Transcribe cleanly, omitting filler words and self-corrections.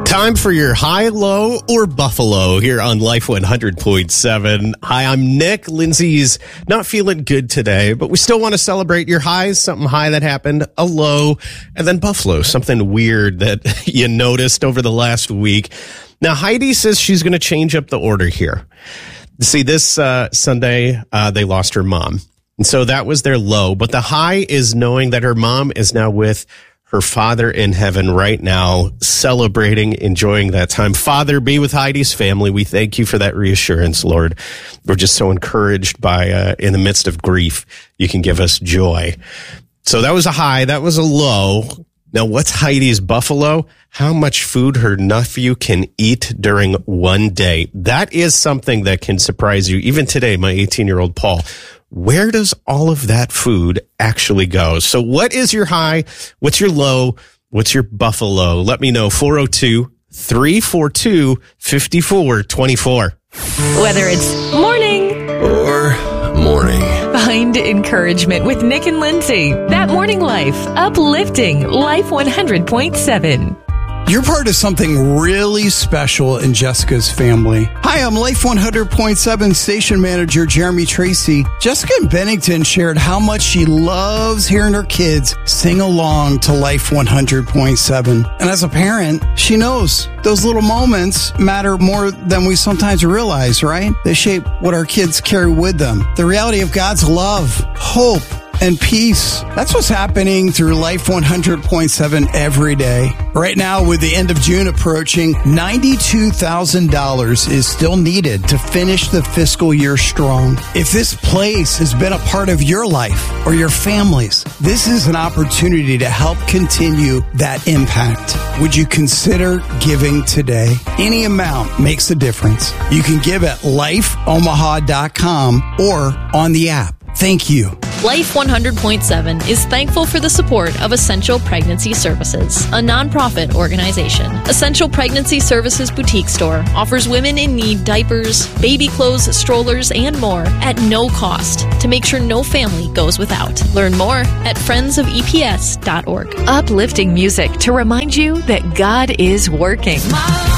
Time for your high, low, or buffalo here on Life 100.7. Hi, I'm Nick. Lindsay's not feeling good today, but we still want to celebrate your highs, something high that happened, a low, and then buffalo, something weird that you noticed over the last week. Now, Heidi says she's going to change up the order here. See, this Sunday, they lost her mom. And so that was their low. But the high is knowing that her mom is now with her Father in heaven right now, celebrating, enjoying that time. Father, be with Heidi's family. We thank you for that reassurance, Lord. We're just so encouraged by, in the midst of grief, you can give us joy. So that was a high. That was a low. Now, what's Heidi's buffalo? How much food her nephew can eat during one day. That is something that can surprise you. Even today, my 18-year-old Paul, where does all of that food actually go? So what is your high? What's your low? What's your buffalo? Let me know. 402-342-5424. Whether it's morning or morning, find encouragement with Nick and Lindsay. That morning life, uplifting Life 100.7. You're part of something really special in Jessica's family. Hi, I'm Life 100.7 station manager Jeremy Tracy. Jessica in Bennington shared how much she loves hearing her kids sing along to Life 100.7. And as a parent, she knows those little moments matter more than we sometimes realize, right? They shape what our kids carry with them. The reality of God's love, hope, and peace. That's what's happening through Life 100.7 every day. Right now, with the end of June approaching, $92,000 is still needed to finish the fiscal year strong. If this place has been a part of your life or your family's, this is an opportunity to help continue that impact. Would you consider giving today? Any amount makes a difference. You can give at lifeomaha.com or on the app. Thank you. Life 100.7 is thankful for the support of Essential Pregnancy Services, a nonprofit organization. Essential Pregnancy Services Boutique Store offers women in need diapers, baby clothes, strollers, and more at no cost to make sure no family goes without. Learn more at friendsofeps.org. Uplifting music to remind you that God is working.